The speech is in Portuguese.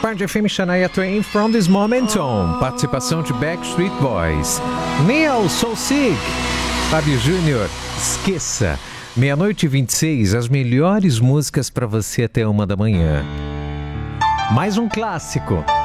Band FM Shania Twain, From This Moment On. Participação de Backstreet Boys. Neil, So Sick. Fábio Júnior, Esqueça. 00:26, as melhores músicas pra você até 1 da manhã. Mais um clássico.